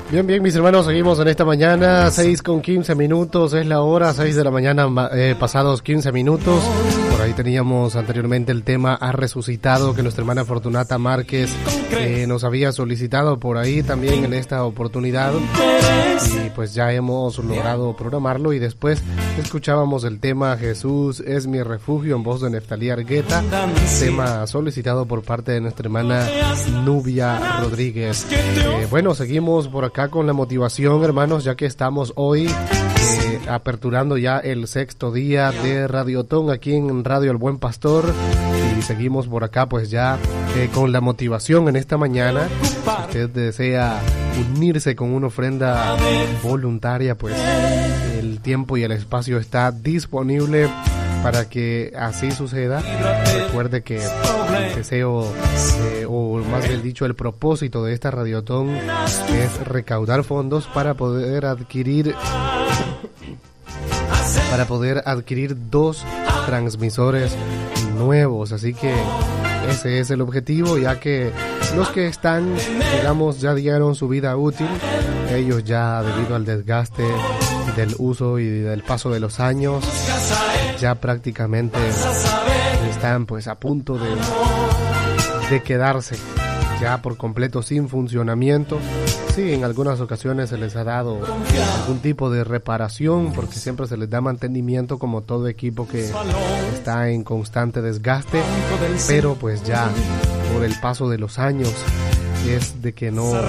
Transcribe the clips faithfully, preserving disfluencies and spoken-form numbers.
Bien, bien, mis hermanos, seguimos en esta mañana, seis con quince minutos, es la hora, seis de la mañana, eh, pasados quince minutos. Por ahí teníamos anteriormente el tema Ha Resucitado, que nuestra hermana Fortunata Márquez eh, nos había solicitado por ahí también en esta oportunidad. Y pues ya hemos logrado programarlo, y después escuchábamos el tema Jesús es mi refugio en voz de Neftalí Argueta, tema solicitado por parte de nuestra hermana Nubia Rodríguez. Eh, bueno, seguimos por acá con la motivación, hermanos, ya que estamos hoy eh, aperturando ya el sexto día de Radiotón aquí en Radio El Buen Pastor, y seguimos por acá pues ya eh, con la motivación en esta mañana. Si usted desea unirse con una ofrenda voluntaria, pues el tiempo y el espacio está disponible para que así suceda. Recuerde que el deseo, eh, o más bien dicho, el propósito de esta Radiotón es recaudar fondos para poder adquirir para poder adquirir dos transmisores nuevos. Así que ese es el objetivo, ya que los que están, digamos, ya dieron su vida útil. Ellos ya, debido al desgaste del uso y del paso de los años, ya prácticamente están pues a punto de, de quedarse ya por completo sin funcionamiento. Sí, en algunas ocasiones se les ha dado algún tipo de reparación, porque siempre se les da mantenimiento como todo equipo que está en constante desgaste, pero pues ya por el paso de los años es de que no,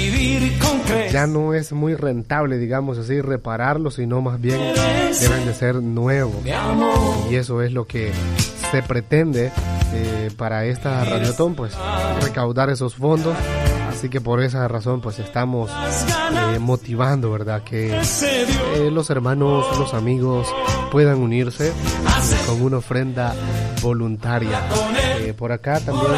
ya no es muy rentable, digamos así, repararlos, sino más bien deben de ser nuevos, y eso es lo que se pretende eh, para esta Radiotón, pues recaudar esos fondos. Así que por esa razón pues estamos eh, motivando, ¿verdad? Que eh, los hermanos, los amigos puedan unirse eh, con una ofrenda voluntaria. Eh, por acá también,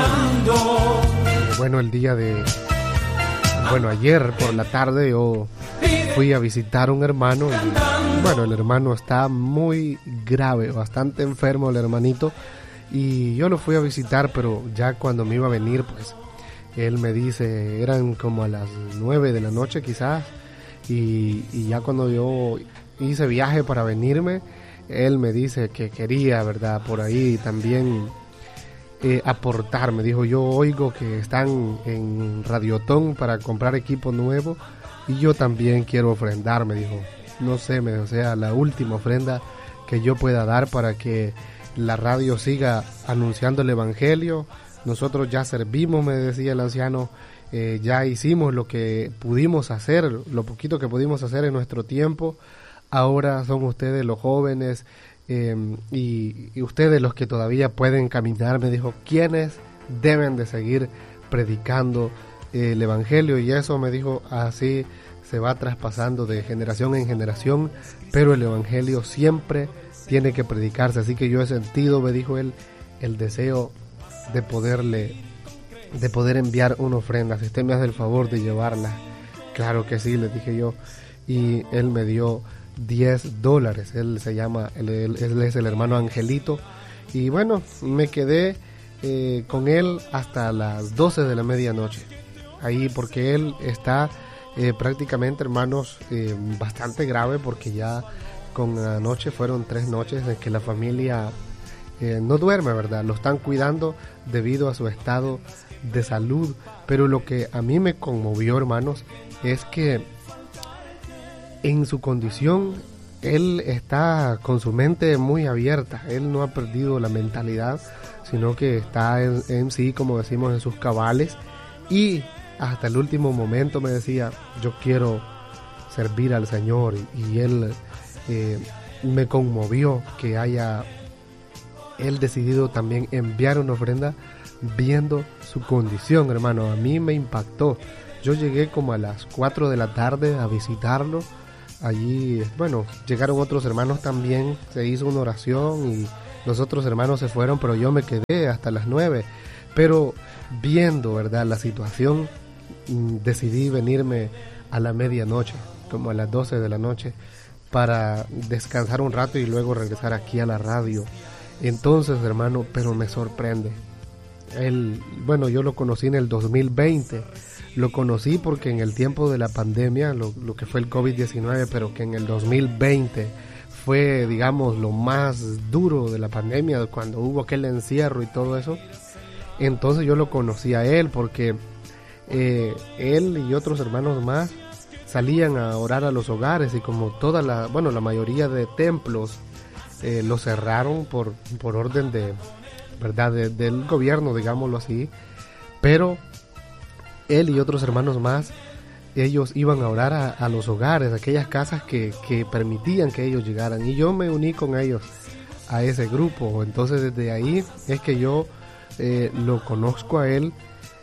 eh, bueno, el día de, bueno, ayer por la tarde yo fui a visitar a un hermano y, bueno, el hermano está muy grave, bastante enfermo el hermanito, y yo lo fui a visitar, pero ya cuando me iba a venir, pues él me dice, eran como a las nueve de la noche quizás, y, y ya cuando yo hice viaje para venirme, él me dice que quería, ¿verdad?, por ahí también eh, aportar. Me dijo, yo oigo que están en Radiotón para comprar equipo nuevo, y yo también quiero ofrendar, me dijo. No sé, me, o sea, la última ofrenda que yo pueda dar para que la radio siga anunciando el evangelio. Nosotros ya servimos, me decía el anciano, eh, ya hicimos lo que pudimos hacer, lo poquito que pudimos hacer en nuestro tiempo. Ahora son ustedes los jóvenes eh, y, y ustedes los que todavía pueden caminar, me dijo, quienes deben de seguir predicando eh, el evangelio. Y eso, me dijo, así se va traspasando de generación en generación, pero el evangelio siempre tiene que predicarse. Así que yo he sentido, me dijo él, el deseo de poderle, de poder enviar una ofrenda, si usted me hace el favor de llevarla. Claro que sí, le dije yo, y él me dio diez dólares, él se llama, él, él, él es el hermano Angelito, y bueno, me quedé eh, con él hasta las doce de la medianoche, ahí, porque él está eh, prácticamente, hermanos, eh, bastante grave, porque ya con la noche fueron tres noches en que la familia Eh, no duerme, ¿verdad? Lo están cuidando debido a su estado de salud. Pero lo que a mí me conmovió, hermanos, es que en su condición él está con su mente muy abierta. Él no ha perdido la mentalidad, sino que está en, en sí, como decimos, en sus cabales. Y hasta el último momento me decía, yo quiero servir al Señor. Y, y él eh, me conmovió que haya él decidido también enviar una ofrenda viendo su condición, hermano. A mí me impactó. Yo llegué como a las cuatro de la tarde a visitarlo. Allí, bueno, llegaron otros hermanos también, se hizo una oración y los otros hermanos se fueron, pero yo me quedé hasta las nueve. Pero viendo, ¿verdad?, la situación, decidí venirme a la medianoche, como a las doce de la noche, para descansar un rato y luego regresar aquí a la radio. Entonces, hermano, pero me sorprende, él, bueno, yo lo conocí en el dos mil veinte. Lo conocí porque en el tiempo de la pandemia, lo, lo que fue el covid diecinueve, pero que en el dos mil veinte fue, digamos, lo más duro de la pandemia, cuando hubo aquel encierro y todo eso. Entonces yo lo conocí a él porque eh, él y otros hermanos más salían a orar a los hogares, y como toda la, bueno, la mayoría de templos eh, lo cerraron por, por orden de, verdad, de, del gobierno, digámoslo así, pero él y otros hermanos más, ellos iban a orar a, a los hogares, aquellas casas que, que permitían que ellos llegaran, y yo me uní con ellos a ese grupo. Entonces desde ahí es que yo eh, lo conozco a él,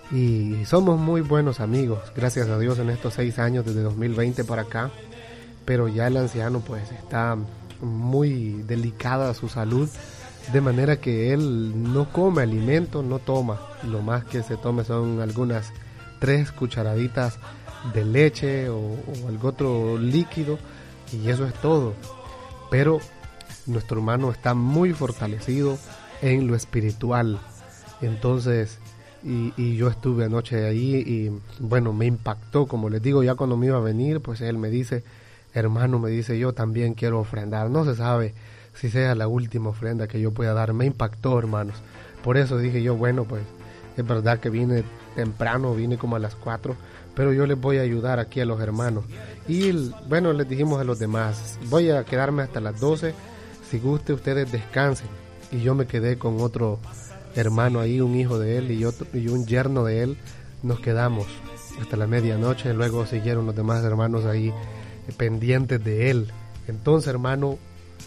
y somos muy buenos amigos, gracias a Dios, en estos seis años desde dos mil veinte para acá. Pero ya el anciano pues está muy delicada su salud, de manera que él no come alimento, no toma, lo más que se tome son algunas tres cucharaditas de leche o, o algún otro líquido, y eso es todo. Pero nuestro hermano está muy fortalecido en lo espiritual. Entonces, y, y yo estuve anoche ahí y bueno, me impactó, como les digo, ya cuando me iba a venir, pues él me dice, hermano, me dice, yo también quiero ofrendar, no se sabe si sea la última ofrenda que yo pueda dar. Me impactó, hermanos. Por eso dije yo, bueno, pues es verdad que vine temprano, vine como a las cuatro, pero yo les voy a ayudar aquí a los hermanos. Y bueno, les dijimos a los demás, voy a quedarme hasta las doce, si guste ustedes descansen. Y yo me quedé con otro hermano ahí, un hijo de él y, otro, y un yerno de él. Nos quedamos hasta la medianoche, luego siguieron los demás hermanos ahí eh, pendientes de él. Entonces, hermano,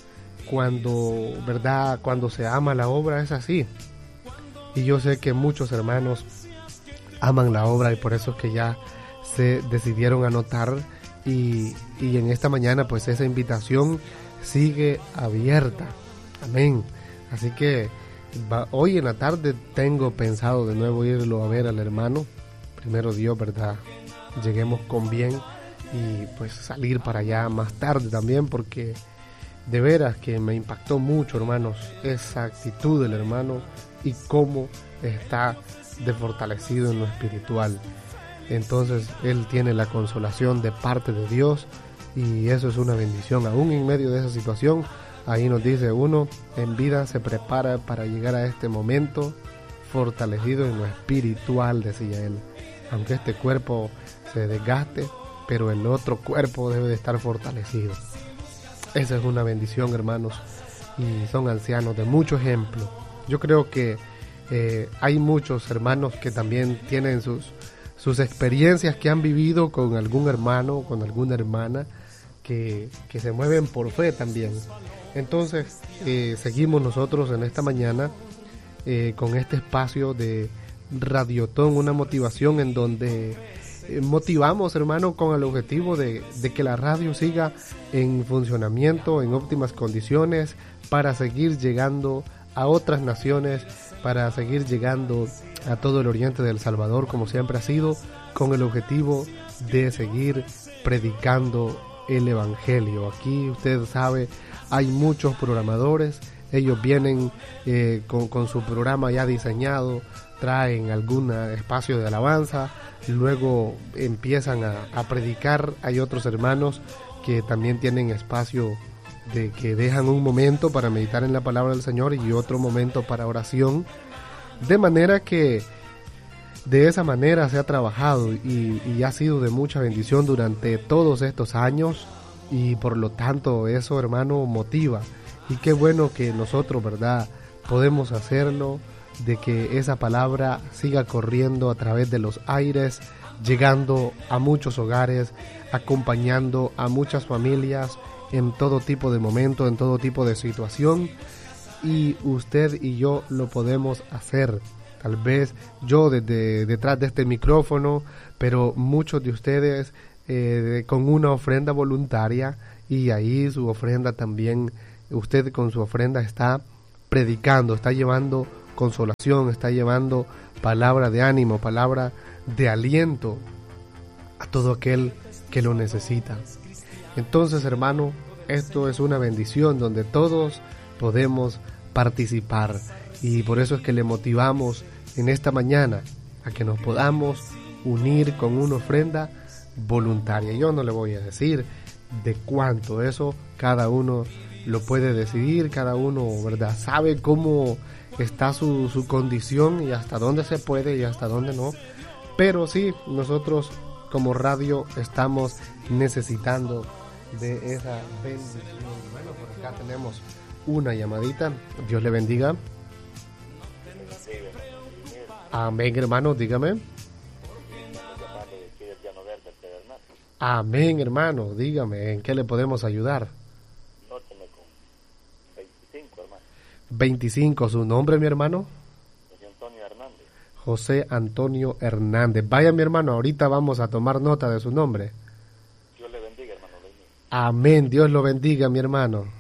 cuando, verdad, cuando se ama la obra es así. Y yo sé que muchos hermanos aman la obra, y por eso es que ya se decidieron anotar, y, y en esta mañana pues esa invitación sigue abierta. Amén. Así que va, hoy en la tarde tengo pensado de nuevo irlo a ver al hermano. Primero Dios, verdad, lleguemos con bien, y pues salir para allá más tarde también, porque de veras que me impactó mucho, hermanos, esa actitud del hermano y cómo está de fortalecido en lo espiritual. Entonces él tiene la consolación de parte de Dios, y eso es una bendición. Aún en medio de esa situación, ahí nos dice uno, en vida se prepara para llegar a este momento fortalecido en lo espiritual, decía él. Aunque este cuerpo se desgaste, pero el otro cuerpo debe de estar fortalecido. Esa es una bendición, hermanos, y son ancianos de mucho ejemplo. Yo creo que eh, hay muchos hermanos que también tienen sus, sus experiencias que han vivido con algún hermano, con alguna hermana, que, que se mueven por fe también. Entonces, eh, seguimos nosotros en esta mañana eh, con este espacio de Radiotón, una motivación en donde eh, motivamos, hermano, con el objetivo de, de que la radio siga en funcionamiento, en óptimas condiciones, para seguir llegando a otras naciones, para seguir llegando a todo el oriente del Salvador, como siempre ha sido, con el objetivo de seguir predicando el evangelio. Aquí usted sabe, hay muchos programadores, ellos vienen eh, con, con su programa ya diseñado, traen algún espacio de alabanza, luego empiezan a, a predicar. Hay otros hermanos que también tienen espacio de que dejan un momento para meditar en la palabra del Señor y otro momento para oración, de manera que de esa manera se ha trabajado y, y ha sido de mucha bendición durante todos estos años, y por lo tanto eso, hermano, motiva. Y qué bueno que nosotros, verdad, podemos hacerlo, de que esa palabra siga corriendo a través de los aires, llegando a muchos hogares, acompañando a muchas familias en todo tipo de momento, en todo tipo de situación. Y usted y yo lo podemos hacer. Tal vez yo desde detrás de este micrófono, pero muchos de ustedes eh, con una ofrenda voluntaria, y ahí su ofrenda también, usted con su ofrenda está predicando, está llevando consolación, está llevando palabra de ánimo, palabra de aliento a todo aquel que lo necesita. Entonces, hermano, esto es una bendición donde todos podemos participar, y por eso es que le motivamos en esta mañana a que nos podamos unir con una ofrenda voluntaria. Yo no le voy a decir de cuánto, eso cada uno lo puede decidir, cada uno, ¿verdad?, sabe cómo está su, su condición y hasta dónde se puede y hasta dónde no. Pero sí, nosotros como radio estamos necesitando de esa bendición. Bueno, por acá tenemos una llamadita. Dios le bendiga. Amén, hermano, dígame. Amén, hermano, dígame, ¿en qué le podemos ayudar? veinticinco, hermano. veinticinco, ¿su nombre, mi hermano? José Antonio Hernández. José Antonio Hernández. Vaya, mi hermano, ahorita vamos a tomar nota de su nombre. Dios le bendiga, hermano. Amén, Dios lo bendiga, mi hermano.